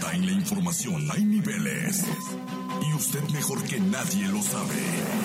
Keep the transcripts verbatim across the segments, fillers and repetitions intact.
Hasta en la información hay niveles. Y usted mejor que nadie lo sabe.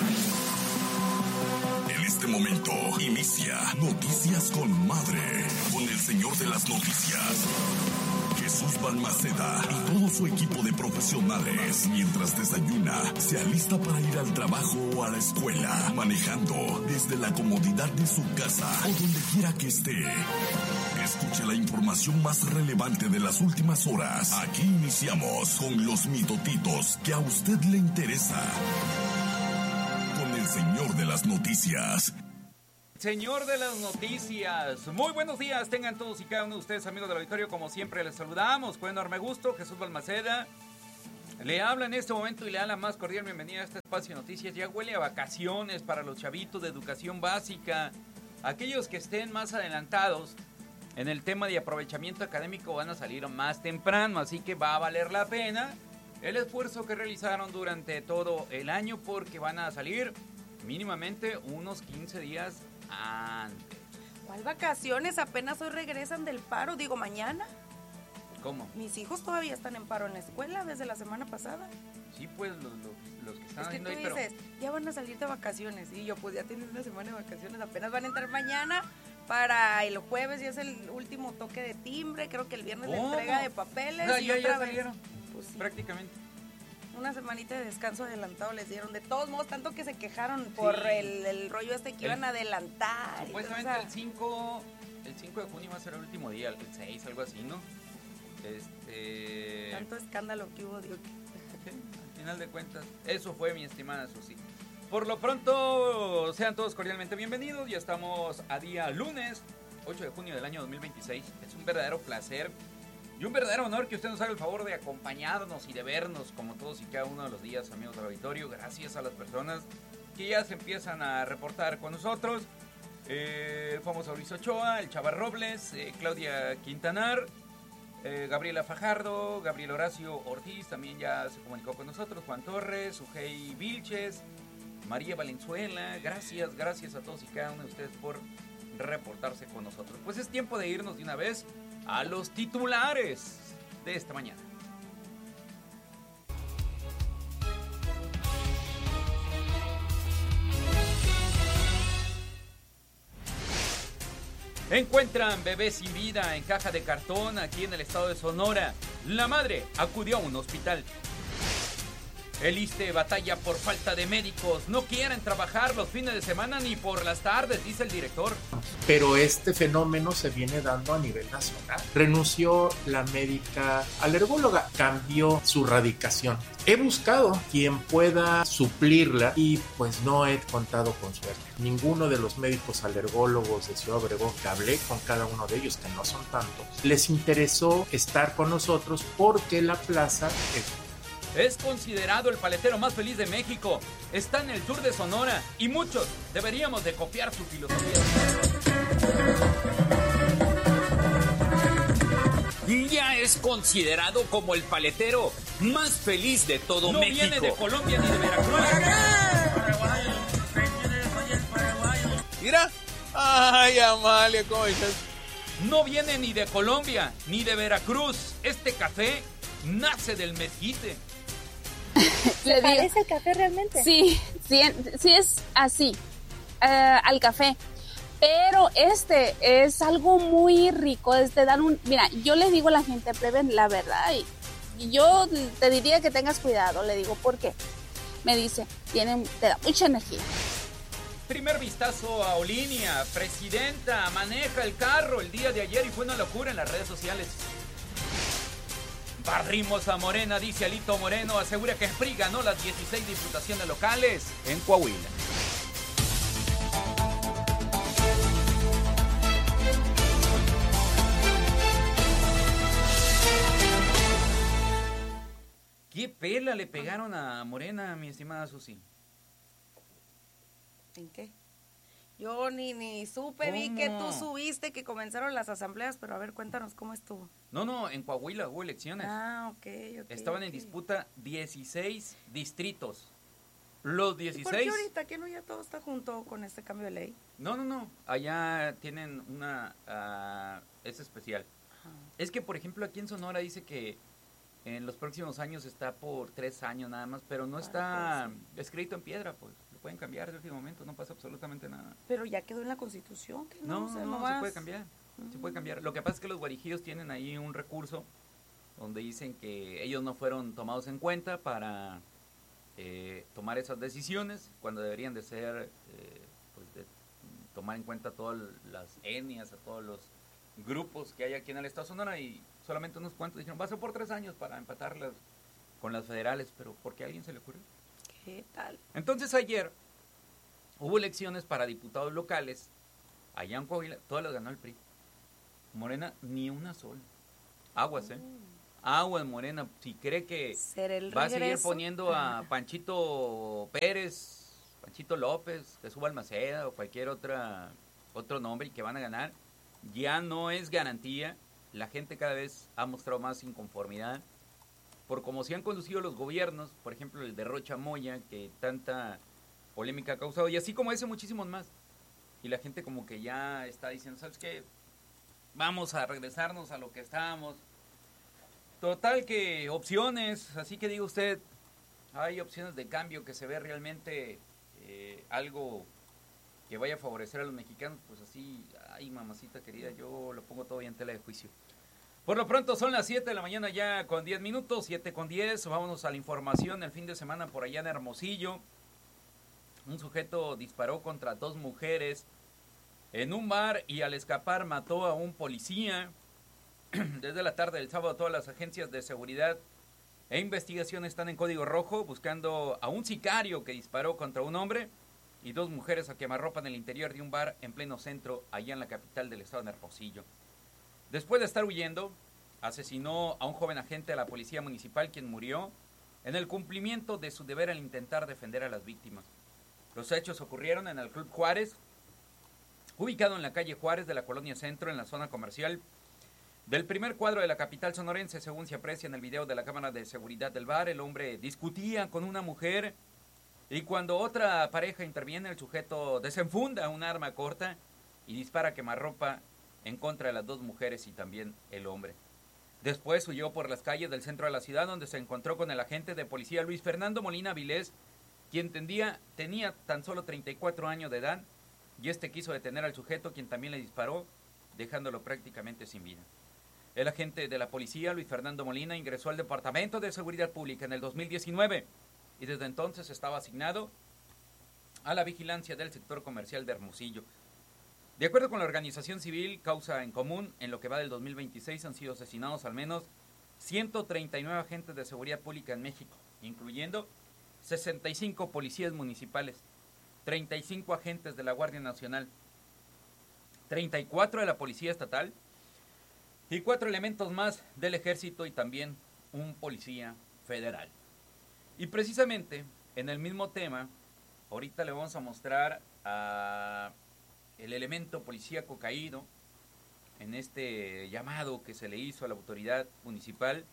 En este momento inicia Noticias con Madre, con el señor de las noticias, Jesús Balmaceda, y todo su equipo de profesionales. Mientras desayuna, se alista para ir al trabajo o a la escuela, manejando desde la comodidad de su casa o donde quiera que esté. Escuche la información más relevante de las últimas horas. Aquí iniciamos con los mitotitos que a usted le interesa. Con el señor de las noticias. Señor de las noticias, muy buenos días tengan todos y cada uno de ustedes, amigos del auditorio. Como siempre les saludamos con enorme gusto. Jesús Balmaceda le habla en este momento y le da la más cordial bienvenida a este espacio de noticias. Ya huele a vacaciones para los chavitos de educación básica. Aquellos que estén más adelantados en el tema de aprovechamiento académico van a salir más temprano, así que va a valer la pena el esfuerzo que realizaron durante todo el año, porque van a salir mínimamente unos quince días antes. ¿Cuál vacaciones? Apenas hoy regresan del paro, digo mañana. ¿Cómo? Mis hijos todavía están en paro en la escuela desde la semana pasada. Sí, pues los, los, los que están es que haciendo tú ahí, dices, pero... ya van a salir de vacaciones. Y yo, pues ya tienen una semana de vacaciones, apenas van a entrar mañana. Para el jueves ya es el último toque de timbre, creo que el viernes la entrega de papeles. No, y ya, otra ya vez, salieron, pues, sí. Prácticamente. Una semanita de descanso adelantado les dieron. De todos modos, tanto que se quejaron por sí. el, el rollo este que el, iban a adelantar. Supuestamente o sea, el cinco, el cinco de junio va a ser el último día, el seis, algo así, ¿no? Este... Tanto escándalo que hubo, digo que... Sí, al final de cuentas, eso fue, mi estimada Susi. Por lo pronto, sean todos cordialmente bienvenidos. Ya estamos a día lunes, ocho de junio del año dos mil veintiséis. Es un verdadero placer y un verdadero honor que usted nos haga el favor de acompañarnos y de vernos como todos y cada uno de los días, amigos del auditorio. Gracias a las personas que ya se empiezan a reportar con nosotros. Eh, el famoso Mauricio Ochoa, el Chava Robles, eh, Claudia Quintanar, eh, Gabriela Fajardo, Gabriel Horacio Ortiz también ya se comunicó con nosotros, Juan Torres, Ujei Vilches, María Valenzuela. Gracias, gracias a todos y cada uno de ustedes por reportarse con nosotros. Pues es tiempo de irnos de una vez a los titulares de esta mañana. Encuentran bebé sin vida en caja de cartón aquí en el estado de Sonora. La madre acudió a un hospital. El ISSSTE batalla por falta de médicos. No quieren trabajar los fines de semana ni por las tardes, dice el director. Pero este fenómeno se viene dando a nivel nacional. Renunció la médica alergóloga, cambió su radicación. He buscado quien pueda suplirla y pues no he contado con suerte. Ninguno de los médicos alergólogos de Ciudad Obregón, que hablé con cada uno de ellos, que no son tantos, les interesó estar con nosotros porque la plaza es... Es considerado el paletero más feliz de México. Está en el sur de Sonora y muchos deberíamos de copiar su filosofía. Ya es considerado como el paletero más feliz de todo no México. No viene de Colombia ni de Veracruz. Mira. Ay, Amalia, ¿cómo estás? No viene ni de Colombia ni de Veracruz. Este café nace del mezquite. ¿Le parece el café realmente? Sí, sí, sí es así, uh, al café. Pero este es algo muy rico, es de dar un... Mira, yo le digo a la gente, prueben la verdad, y yo te diría que tengas cuidado, le digo, ¿por qué? Me dice, tienen, te da mucha energía. Primer vistazo a Olinia, presidenta, maneja el carro el día de ayer y fue una locura en las redes sociales. Barrimos a Morena, dice Alito Moreno, asegura que P R I ganó las dieciséis diputaciones locales en Coahuila. ¿Qué pela le pegaron a Morena, mi estimada Susi? ¿En qué? Yo ni, ni supe, ¿Cómo? Vi que tú subiste que comenzaron las asambleas, pero a ver, cuéntanos cómo estuvo. No, no, en Coahuila hubo elecciones. Ah, ok, ok. Estaban okay. en disputa dieciséis distritos. Los dieciséis... ¿Por qué ahorita que no ya todo está junto con este cambio de ley? No, no, no, allá tienen una... Uh, es especial. Ajá. Es que, por ejemplo, aquí en Sonora dice que en los próximos años está por tres años nada más, pero no está escrito en piedra, pues lo pueden cambiar de último momento, no pasa absolutamente nada. Pero ya quedó en la Constitución. Que no, no, o sea, no, no se puede cambiar, mm. se puede cambiar. Lo que pasa es que los guarijillos tienen ahí un recurso donde dicen que ellos no fueron tomados en cuenta para eh, tomar esas decisiones, cuando deberían de ser, eh, pues de tomar en cuenta todas las etnias, a todos los grupos que hay aquí en el estado de Sonora, y solamente unos cuantos dijeron, va a ser por tres años para empatarlas con las federales, pero ¿por qué a alguien se le ocurrió? ¿Qué tal? Entonces ayer hubo elecciones para diputados locales, allá en Coahuila, todas las ganó el P R I. Morena, ni una sola. Aguas, ¿eh? Aguas, Morena. Si cree que va a seguir poniendo a Panchito Pérez, Panchito López, Jesús Balmaceda o cualquier otra otro nombre y que van a ganar, ya no es garantía. La gente cada vez ha mostrado más inconformidad por cómo se han conducido los gobiernos, por ejemplo el de Rocha Moya, que tanta polémica ha causado, y así como ese muchísimos más. Y la gente como que ya está diciendo, ¿sabes qué? Vamos a regresarnos a lo que estábamos. Total que opciones, así que diga usted, hay opciones de cambio que se ve realmente eh, algo que vaya a favorecer a los mexicanos, pues así, ay mamacita querida, yo lo pongo todavía en tela de juicio. Por lo pronto son las siete de la mañana ya con diez minutos, siete con diez, vámonos a la información. El fin de semana por allá en Hermosillo, un sujeto disparó contra dos mujeres en un bar y al escapar mató a un policía. Desde la tarde del sábado todas las agencias de seguridad e investigación están en código rojo buscando a un sicario que disparó contra un hombre y dos mujeres a quemarropa en el interior de un bar en pleno centro, allá en la capital del estado de Hermosillo. Después de estar huyendo, asesinó a un joven agente de la policía municipal quien murió en el cumplimiento de su deber al intentar defender a las víctimas. Los hechos ocurrieron en el Club Juárez, ubicado en la calle Juárez de la Colonia Centro, en la zona comercial del primer cuadro de la capital sonorense. Según se aprecia en el video de la cámara de seguridad del bar, el hombre discutía con una mujer y cuando otra pareja interviene, el sujeto desenfunda un arma corta y dispara a quemarropa en contra de las dos mujeres y también el hombre. Después huyó por las calles del centro de la ciudad, donde se encontró con el agente de policía Luis Fernando Molina Avilés, quien tendía, tenía tan solo treinta y cuatro años de edad, y este quiso detener al sujeto, quien también le disparó, dejándolo prácticamente sin vida. El agente de la policía, Luis Fernando Molina, ingresó al Departamento de Seguridad Pública en el dos mil diecinueve y desde entonces estaba asignado a la vigilancia del sector comercial de Hermosillo. De acuerdo con la organización civil Causa en Común, en lo que va del dos mil veintiséis han sido asesinados al menos ciento treinta y nueve agentes de seguridad pública en México, incluyendo sesenta y cinco policías municipales, treinta y cinco agentes de la Guardia Nacional, treinta y cuatro de la Policía Estatal y cuatro elementos más del Ejército y también un policía federal. Y precisamente en el mismo tema, ahorita le vamos a mostrar a el elemento policíaco caído en este llamado que se le hizo a la autoridad municipal,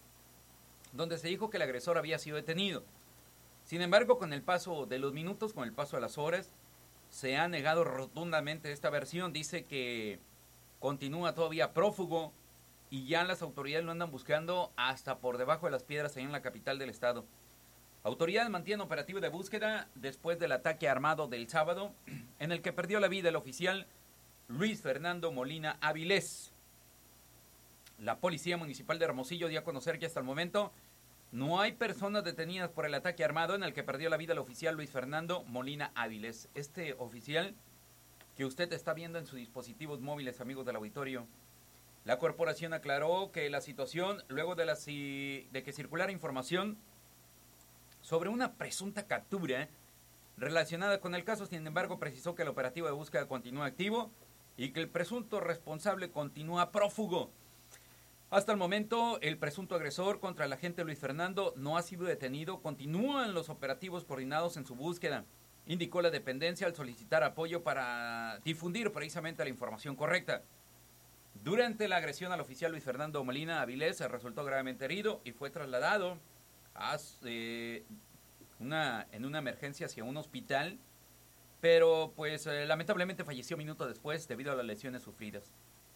donde se dijo que el agresor había sido detenido. Sin embargo, con el paso de los minutos, con el paso de las horas, se ha negado rotundamente esta versión. Dice que continúa todavía prófugo y ya las autoridades lo andan buscando hasta por debajo de las piedras allá en la capital del estado. Autoridades mantienen operativo de búsqueda después del ataque armado del sábado, en el que perdió la vida el oficial Luis Fernando Molina Avilés. La Policía Municipal de Hermosillo dio a conocer que hasta el momento no hay personas detenidas por el ataque armado en el que perdió la vida el oficial Luis Fernando Molina Avilés. Este oficial que usted está viendo en sus dispositivos móviles, amigos del auditorio. La corporación aclaró que la situación, luego de, la, de que circulara información sobre una presunta captura relacionada con el caso, sin embargo, precisó que el operativo de búsqueda continúa activo y que el presunto responsable continúa prófugo. Hasta el momento, el presunto agresor contra el agente Luis Fernando no ha sido detenido. Continúan los operativos coordinados en su búsqueda, indicó la dependencia al solicitar apoyo para difundir precisamente la información correcta. Durante la agresión al oficial Luis Fernando Molina Avilés se resultó gravemente herido y fue trasladado a, eh, una, en una emergencia hacia un hospital, pero pues eh, lamentablemente falleció minutos después debido a las lesiones sufridas.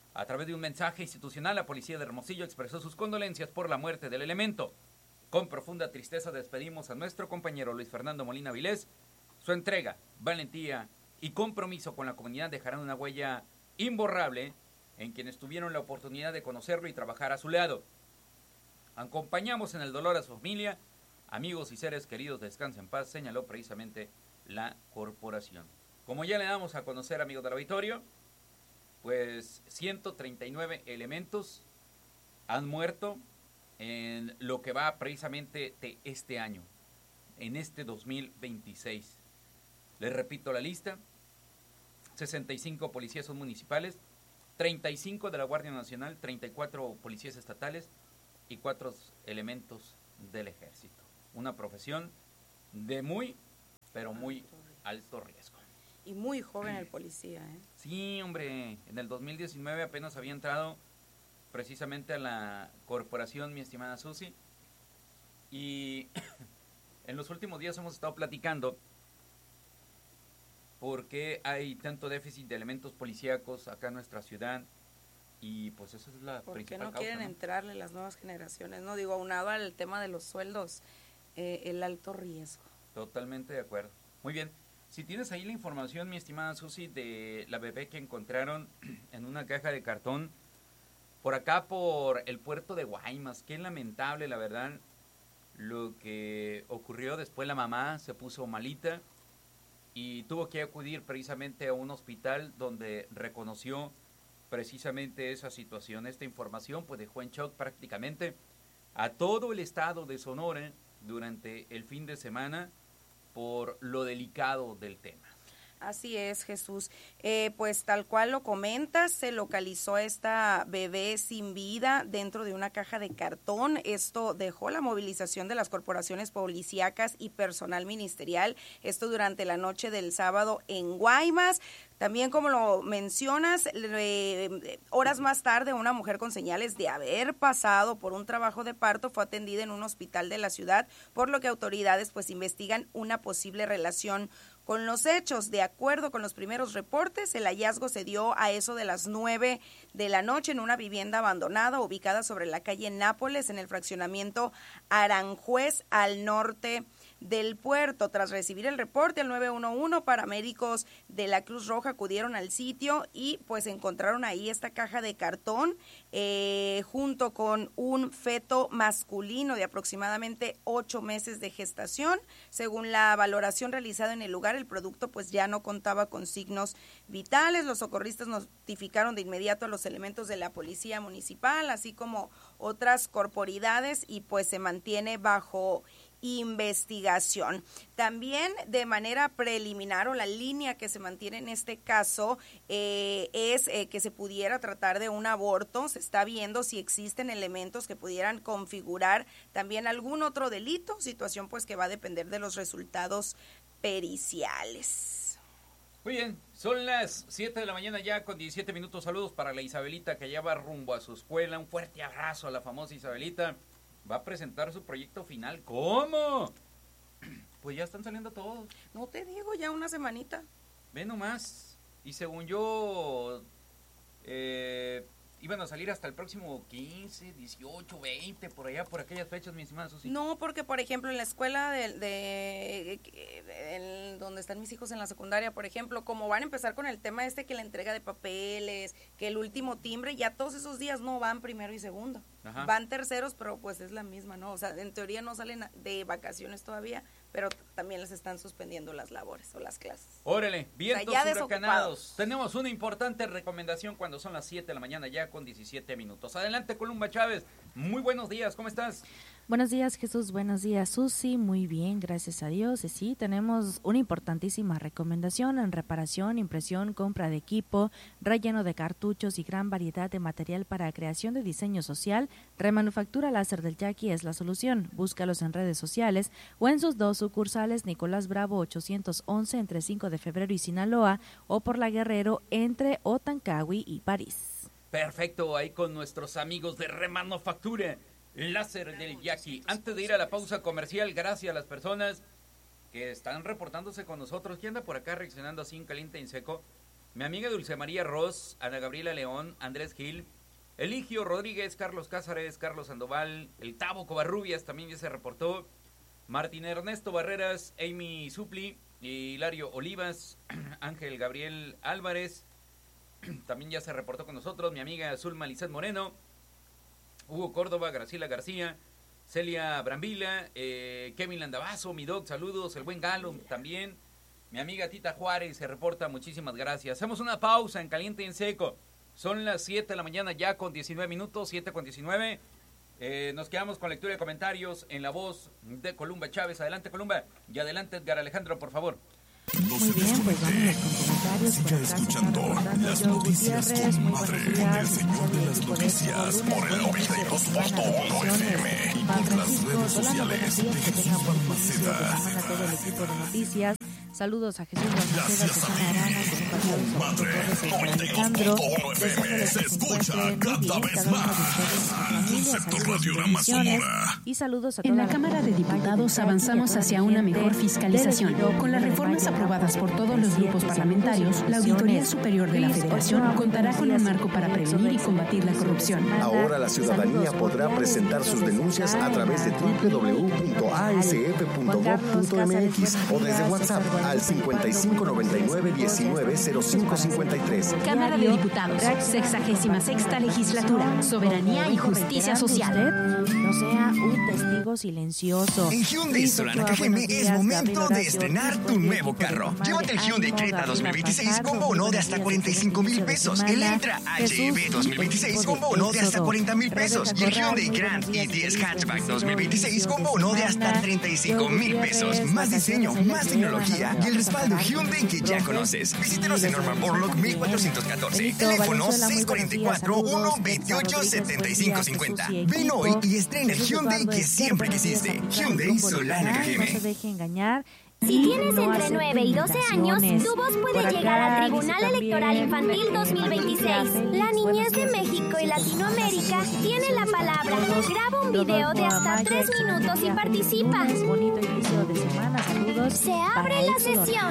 A través de un mensaje institucional, la policía de Hermosillo expresó sus condolencias por la muerte del elemento. Con profunda tristeza despedimos a nuestro compañero Luis Fernando Molina Vilés. Su entrega, valentía y compromiso con la comunidad dejarán una huella imborrable en quienes tuvieron la oportunidad de conocerlo y trabajar a su lado. Acompañamos en el dolor a su familia, amigos y seres queridos, descansen en paz, señaló precisamente la corporación. Como ya le damos a conocer, amigos del auditorio, pues ciento treinta y nueve elementos han muerto en lo que va precisamente de este año, en este dos mil veintiséis. Les repito la lista: sesenta y cinco policías son municipales, treinta y cinco de la Guardia Nacional, treinta y cuatro policías estatales y cuatro elementos del Ejército. Una profesión de muy, pero muy alto riesgo. Y muy joven el policía, ¿eh? Sí, hombre, en el dos mil diecinueve apenas había entrado precisamente a la corporación, mi estimada Susi, y en los últimos días hemos estado platicando por qué hay tanto déficit de elementos policíacos acá en nuestra ciudad, y pues esa es la ¿Por principal qué no causa, quieren ¿no? entrarle las nuevas generaciones? No digo, aunado al tema de los sueldos, eh, el alto riesgo. Totalmente de acuerdo. Muy bien. Si tienes ahí la información, mi estimada Susi, de la bebé que encontraron en una caja de cartón por acá por el puerto de Guaymas. Qué lamentable, la verdad, lo que ocurrió. Después la mamá se puso malita y tuvo que acudir precisamente a un hospital donde reconoció precisamente esa situación. Esta información pues dejó en shock prácticamente a todo el estado de Sonora durante el fin de semana por lo delicado del tema. Así es, Jesús. Eh, pues tal cual lo comentas, se localizó esta bebé sin vida dentro de una caja de cartón. Esto dejó la movilización de las corporaciones policíacas y personal ministerial. Esto durante la noche del sábado en Guaymas. También, como lo mencionas, eh, horas más tarde, una mujer con señales de haber pasado por un trabajo de parto fue atendida en un hospital de la ciudad, por lo que autoridades pues investigan una posible relación con los hechos. De acuerdo con los primeros reportes, el hallazgo se dio a eso de las nueve de la noche en una vivienda abandonada ubicada sobre la calle Nápoles, en el fraccionamiento Aranjuez, al norte del puerto. Tras recibir el reporte, el nueve uno uno, paramédicos de la Cruz Roja acudieron al sitio y pues encontraron ahí esta caja de cartón eh, junto con un feto masculino de aproximadamente ocho meses de gestación. Según la valoración realizada en el lugar, el producto pues ya no contaba con signos vitales. Los socorristas notificaron de inmediato a los elementos de la policía municipal, así como otras corporidades, y pues se mantiene bajo investigación. También de manera preliminar, o la línea que se mantiene en este caso eh, es eh, que se pudiera tratar de un aborto. Se está viendo si existen elementos que pudieran configurar también algún otro delito, situación pues que va a depender de los resultados periciales. Muy bien, son las siete de la mañana ya con diecisiete minutos. Saludos para la Isabelita que ya va rumbo a su escuela. Un fuerte abrazo a la famosa Isabelita. Va a presentar su proyecto final. ¿Cómo? Pues ya están saliendo todos. No te digo, ya una semanita. Ve nomás. Y según yo, eh, iban a salir hasta el próximo quince, dieciocho, veinte, por allá, por aquellas fechas, mi estimada Susi. No, porque por ejemplo en la escuela de, de, de, de donde están mis hijos en la secundaria, por ejemplo, como van a empezar con el tema este que la entrega de papeles, que el último timbre, ya todos esos días no van primero y segundo. Ajá. Van terceros, pero pues es la misma, ¿no? O sea, en teoría no salen de vacaciones todavía, pero también les están suspendiendo las labores o las clases. Órale, vientos o sea, huracanados. Tenemos una importante recomendación cuando son las siete de la mañana ya con diecisiete minutos. Adelante, Columba Chávez. Muy buenos días, ¿cómo estás? Buenos días, Jesús. Buenos días, Susi. Muy bien, gracias a Dios. Y sí, tenemos una importantísima recomendación en reparación, impresión, compra de equipo, relleno de cartuchos y gran variedad de material para creación de diseño social. Remanufactura Láser del Yaqui es la solución. Búscalos en redes sociales o en sus dos sucursales, Nicolás Bravo ochocientos once entre cinco de febrero y Sinaloa, o por la Guerrero entre Otancagui y París. Perfecto, ahí con nuestros amigos de Remanufactura Láser del Yaqui. Antes de ir a la pausa comercial, gracias a las personas que están reportándose con nosotros. ¿Quién anda por acá reaccionando así en caliente y en seco? mi amiga Dulce María Ross, Ana Gabriela León, Andrés Gil, Eligio Rodríguez, Carlos Cázares, Carlos Sandoval, el Tavo Covarrubias también ya se reportó, Martín Ernesto Barreras, Amy Supli, Hilario Olivas, Ángel Gabriel Álvarez, también ya se reportó con nosotros, mi amiga Zulma Lizeth Moreno, Hugo Córdoba, Graciela García, Celia Brambila, eh, Kevin Landavazo, mi doc, saludos, el buen Galo también, mi amiga Tita Juárez se reporta, muchísimas gracias. Hacemos una pausa en Caliente y en Seco, son las siete de la mañana ya con diecinueve minutos, siete con diecinueve, eh, nos quedamos con lectura de comentarios en la voz de Columba Chávez. Adelante Columba y adelante Edgar Alejandro, por favor. No Muy bien, pues vámonos con comentarios. Siga escuchando las noticias con Madre, con el Señor de las Noticias, por el noventa y dos punto uno F M y por las redes sociales de Jesús Balmaceda. Todo el equipo de noticias. Saludos a Jesús Balmaceda, Susana Arana, con Madre, noventa y dos punto uno F M se escucha cada vez más. Concepto Radiorama Sonora. Y saludos a En la Cámara de Diputados avanzamos hacia una mejor fiscalización. Con las reformas aprobadas por todos los grupos parlamentarios, la Auditoría Superior de la Federación contará con un marco para prevenir y combatir la corrupción. Ahora la ciudadanía podrá presentar sus denuncias a través de doble u doble u doble u punto a s f punto gob punto m x o desde WhatsApp al cincuenta y cinco noventa y nueve diecinueve cero cinco cincuenta y tres. Cámara de Diputados, sexagésima sexta legislatura, soberanía y justicia social. No sea un testigo silencioso. En Hyundai Solana K G M es momento de estrenar tu nuevo carro. Llévate el Hyundai Creta dos mil veintiséis con bono de hasta cuarenta y cinco mil pesos. El Elantra H E V dos mil veintiséis con bono de hasta cuarenta mil pesos. Y el Hyundai Grand i diez Hatchback dos mil veintiséis con bono de hasta treinta y cinco mil pesos. Más diseño, más tecnología y el respaldo Hyundai que ya conoces. Visítenos en Norman Borlaug mil cuatrocientos catorce. Teléfono seis cuatro cuatro, uno dos ocho, siete cinco cinco cero. Ven hoy y estrena el Hyundai que siempre quisiste. Hyundai Solana K G M. No se deje engañar. Si tienes entre nueve y doce años, tu voz puede llegar al Tribunal Electoral Infantil dos mil veintiséis. La niñez de México y Latinoamérica tiene la palabra. Graba un video de hasta tres minutos y participa. Bonito inicio de semana, saludos. Se abre la sesión.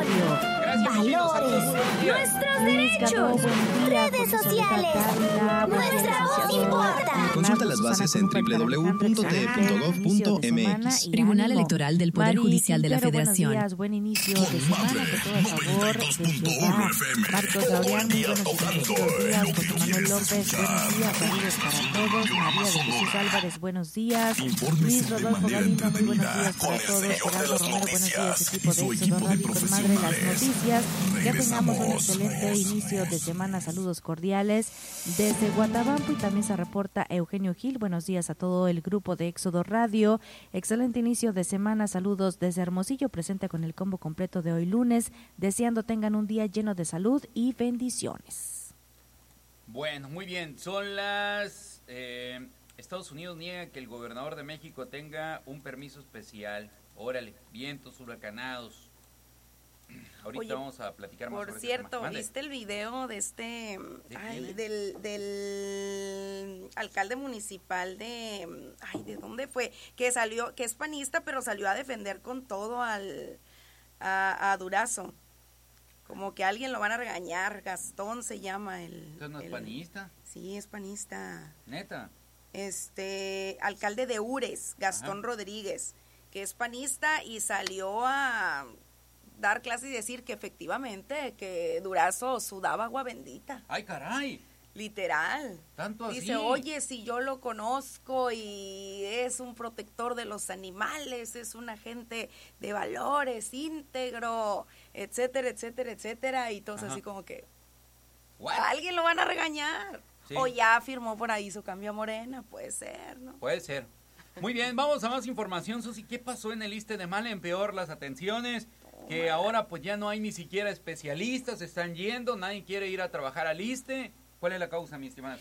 Valores, nuestros derechos, redes sociales. Nuestra voz importa. Consulta las bases en doble u doble u doble u punto t e punto gob punto m x. Tribunal Electoral del Poder Judicial de la Federación. Buen inicio de semana, con todo el favor desde ya. Marcos Gabriel, muy buenos días. José Manuel López, buenos días. Saludos para todos. María de Jesús Álvarez, buenos días. Luis Rodolfo Galindo, muy buenos días para todos. Gerardo Romero, buenos días. Equipo de Éxodo Radio con Madre las Noticias. Ya tengamos un excelente inicio de semana. Saludos cordiales desde Guatabampo y también se reporta Eugenio Gil. Buenos días a todo el grupo de Éxodo Radio. Excelente inicio de semana. Saludos desde Hermosillo, presente con el combo completo de hoy lunes, deseando tengan un día lleno de salud y bendiciones. Bueno, muy bien, son las... Eh, Estados Unidos niega que el gobernador de México tenga un permiso especial. Órale, vientos huracanados. Ahorita Oye, vamos a platicar más por sobre cierto, este ¿viste el video de este, ¿De ay, del, del alcalde municipal de, ay, ¿de dónde fue? Que salió, que es panista, pero salió a defender con todo al, a, a Durazo. Como que alguien lo van a regañar, Gastón se llama el... ¿Entonces no es el, panista? Sí, es panista. ¿Neta? Este, alcalde de Ures, Gastón Ajá. Rodríguez, que es panista y salió a... dar clases y decir que efectivamente que Durazo sudaba agua bendita. ¡Ay, caray! Literal. ¿Tanto así? Dice, oye, si yo lo conozco y es un protector de los animales, es un agente de valores, íntegro, etcétera, etcétera, etcétera, y todos Ajá. así como que, What? ¿A alguien lo van a regañar? Sí. O ya firmó por ahí su cambio a Morena, puede ser, ¿no? Puede ser. Muy bien, vamos a más información, Susi. ¿Qué pasó en el ISSSTE de mal en peor? Las atenciones, que ahora pues ya no hay ni siquiera especialistas, están yendo, nadie quiere ir a trabajar al ISSSTE. ¿Cuál es la causa, mi estimada Susi?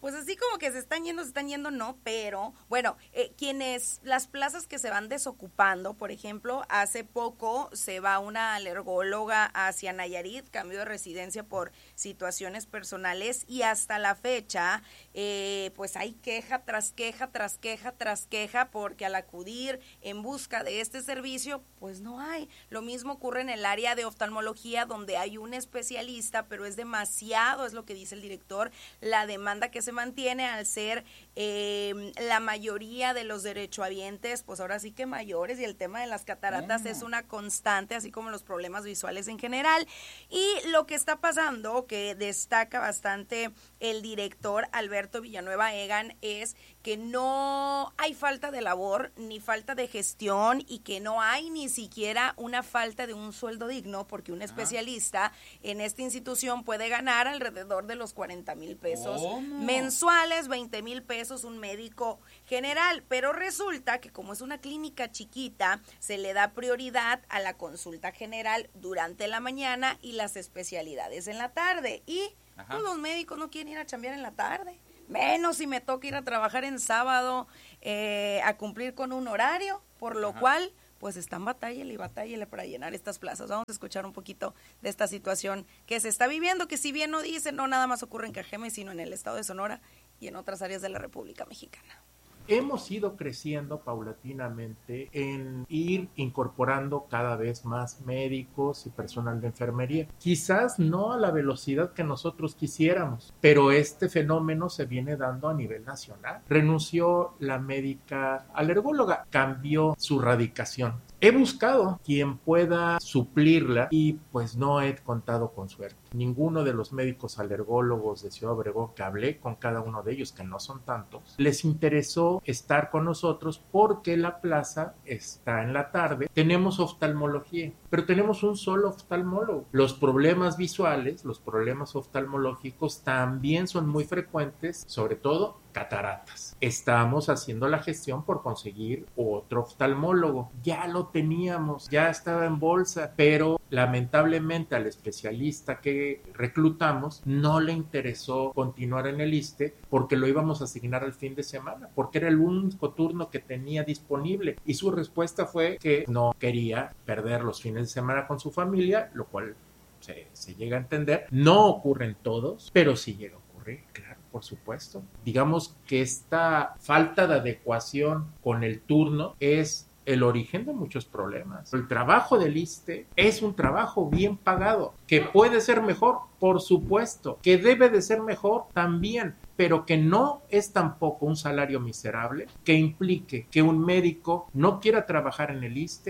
Pues así como que se están yendo, se están yendo, no, pero bueno, eh, quienes, las plazas que se van desocupando, por ejemplo, hace poco se va una alergóloga hacia Nayarit, cambio de residencia por situaciones personales y hasta la fecha, eh, pues hay queja tras queja, tras queja, tras queja, porque al acudir en busca de este servicio, pues no hay. Lo mismo ocurre en el área de oftalmología, donde hay un especialista, pero es demasiado, es lo que dice el director, la demanda que se mantiene al ser eh, la mayoría de los derechohabientes, pues ahora sí que mayores, y el tema de las cataratas mm. es una constante, así como los problemas visuales en general. Y lo que está pasando, que destaca bastante el director Alberto Villanueva Egan, es que no hay falta de labor ni falta de gestión y que no hay ni siquiera una falta de un sueldo digno, porque un especialista ah. en esta institución puede ganar alrededor de los cuarenta mil pesos mensuales. mensuales, veinte mil pesos un médico general, pero resulta que como es una clínica chiquita, se le da prioridad a la consulta general durante la mañana y las especialidades en la tarde, y pues, los médicos no quieren ir a chambear en la tarde, menos si me toca ir a trabajar en sábado eh, a cumplir con un horario, por lo Ajá. cual pues están batállele y batállele para llenar estas plazas. Vamos a escuchar un poquito de esta situación que se está viviendo, que si bien no dice, no nada más ocurre en Cajeme, sino en el estado de Sonora y en otras áreas de la República Mexicana. Hemos ido creciendo paulatinamente en ir incorporando cada vez más médicos y personal de enfermería. Quizás no a la velocidad que nosotros quisiéramos, pero este fenómeno se viene dando a nivel nacional. Renunció la médica alergóloga, cambió su radicación. He buscado quien pueda suplirla y pues no he contado con suerte. Ninguno de los médicos alergólogos de Ciudad Obregón, que hablé con cada uno de ellos, que no son tantos, les interesó estar con nosotros porque la plaza está en la tarde. Tenemos oftalmología, pero tenemos un solo oftalmólogo. Los problemas visuales, los problemas oftalmológicos también son muy frecuentes, sobre todo cataratas. Estamos haciendo la gestión por conseguir otro oftalmólogo. Ya lo teníamos, ya estaba en bolsa, pero lamentablemente al especialista que reclutamos no le interesó continuar en el ISSSTE porque lo íbamos a asignar al fin de semana, porque era el único turno que tenía disponible, y su respuesta fue que no quería perder los fines de semana con su familia, lo cual se, se llega a entender. No ocurre en todos, pero sí llega a ocurrir, claro. Por supuesto. Digamos que esta falta de adecuación con el turno es el origen de muchos problemas. El trabajo del ISSSTE es un trabajo bien pagado, que puede ser mejor, por supuesto, que debe de ser mejor también, pero que no es tampoco un salario miserable que implique que un médico no quiera trabajar en el ISSSTE.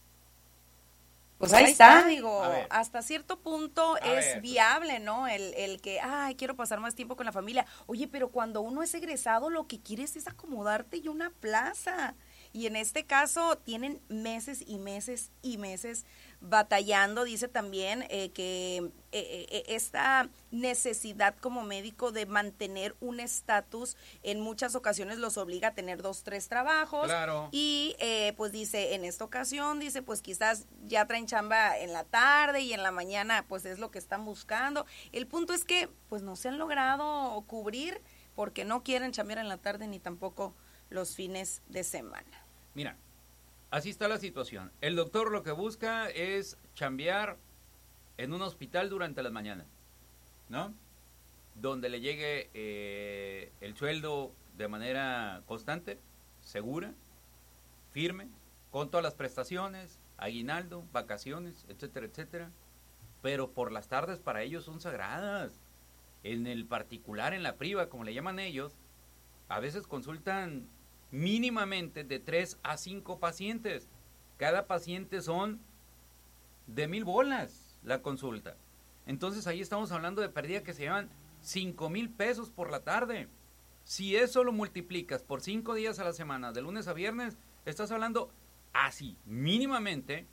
Pues ahí está, digo, hasta cierto punto es viable, ¿no? El, el que, ay, quiero pasar más tiempo con la familia. Oye, pero cuando uno es egresado, lo que quieres es acomodarte y una plaza. Y en este caso tienen meses y meses y meses batallando. Dice también eh, que eh, eh, esta necesidad como médico de mantener un estatus en muchas ocasiones los obliga a tener dos, tres trabajos. Claro. Y eh, pues dice, en esta ocasión, dice, pues quizás ya traen chamba en la tarde y en la mañana pues es lo que están buscando. El punto es que pues no se han logrado cubrir porque no quieren chambear en la tarde ni tampoco los fines de semana. Mira, así está la situación. El doctor lo que busca es chambear en un hospital durante las mañanas, ¿no? Donde le llegue eh, el sueldo de manera constante, segura, firme, con todas las prestaciones, aguinaldo, vacaciones, etcétera, etcétera. Pero por las tardes para ellos son sagradas. En el particular, en la priva, como le llaman ellos, a veces consultan mínimamente de tres a cinco pacientes. Cada paciente son de mil bolas la consulta. Entonces ahí estamos hablando de pérdida que se llevan cinco mil pesos por la tarde. Si eso lo multiplicas por cinco días a la semana, de lunes a viernes, estás hablando así, mínimamente,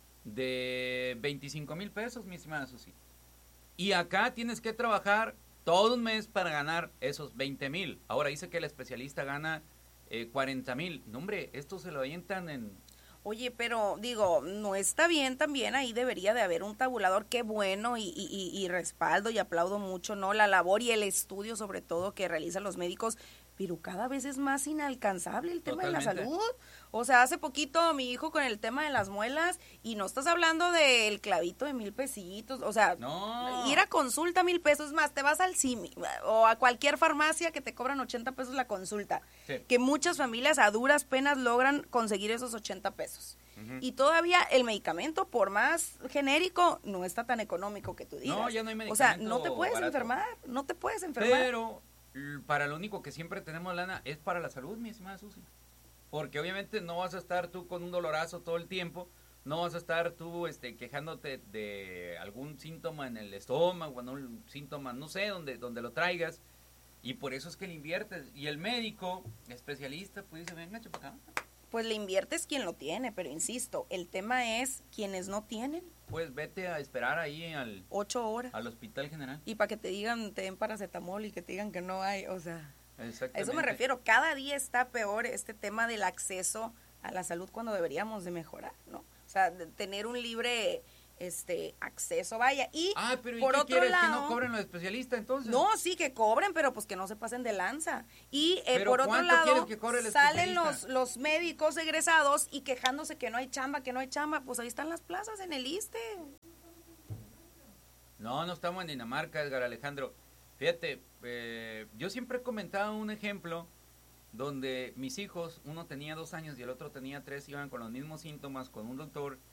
de veinticinco mil pesos, mi estimada Susi. Y acá tienes que trabajar todo un mes para ganar esos veinte mil. Ahora dice que el especialista gana eh, cuarenta mil. No, hombre, esto se lo avientan en Oye, pero digo, no está bien también, ahí debería de haber un tabulador, qué bueno y, y, y respaldo y aplaudo mucho, ¿no? La labor y el estudio sobre todo que realizan los médicos, pero cada vez es más inalcanzable el tema Totalmente. de la salud. O sea, hace poquito mi hijo con el tema de las muelas y no estás hablando del clavito de mil pesitos, o sea, no. ir a consulta mil pesos, más te vas al C I M I o a cualquier farmacia que te cobran ochenta pesos la consulta, sí. que muchas familias a duras penas logran conseguir esos ochenta pesos. Uh-huh. Y todavía el medicamento, por más genérico, no está tan económico que tú digas. No, ya no hay medicamento. O sea, no te puedes barato. enfermar, no te puedes enfermar. Pero para lo único que siempre tenemos lana es para la salud, mi estimada Susi. Porque obviamente no vas a estar tú con un dolorazo todo el tiempo, no vas a estar tú este, quejándote de algún síntoma en el estómago, un síntoma, no sé, donde, donde lo traigas, y por eso es que le inviertes. Y el médico, especialista, pues dice, venga, chupa acá. Pues le inviertes quien lo tiene, pero insisto, el tema es quienes no tienen. Pues vete a esperar ahí al... Ocho horas. Al hospital general. Y para que te digan, te den paracetamol y que te digan que no hay, o sea... A eso me refiero, cada día está peor este tema del acceso a la salud cuando deberíamos de mejorar, ¿no? O sea, de tener un libre este acceso, vaya. Y ah, pero ¿y por qué otro quieres? lado, ¿Que no cobren los especialistas entonces? No, sí que cobren, pero pues que no se pasen de lanza. Y eh, por otro lado, que cobre el salen los, los médicos egresados y quejándose que no hay chamba, que no hay chamba, pues ahí están las plazas en el ISSSTE. No, no estamos en Dinamarca, Edgar Alejandro. Fíjate, eh, yo siempre he comentado un ejemplo donde mis hijos, uno tenía dos años y el otro tenía tres, iban con los mismos síntomas con un doctor